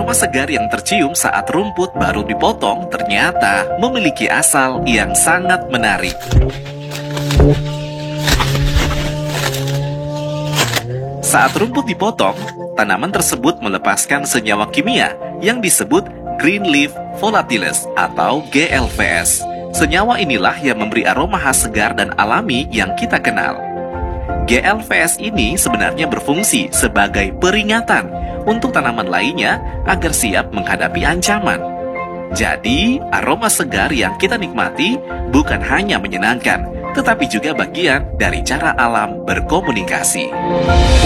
Aroma segar yang tercium saat rumput baru dipotong ternyata memiliki asal yang sangat menarik. Saat rumput dipotong, tanaman tersebut melepaskan senyawa kimia yang disebut Green Leaf Volatiles atau GLVS. Senyawa inilah yang memberi aroma khas segar dan alami yang kita kenal. GLVS ini sebenarnya berfungsi sebagai peringatan untuk tanaman lainnya agar siap menghadapi ancaman. Jadi, aroma segar yang kita nikmati bukan hanya menyenangkan, tetapi juga bagian dari cara alam berkomunikasi.